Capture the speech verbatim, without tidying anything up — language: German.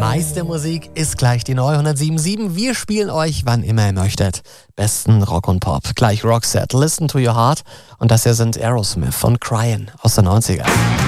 Meiste Musik ist gleich die neue hundertsieben Komma sieben. Wir spielen euch, wann immer ihr möchtet, besten Rock und Pop. Gleich Roxette, Listen to Your Heart. Und das hier sind Aerosmith von Cryin' aus den neunziger.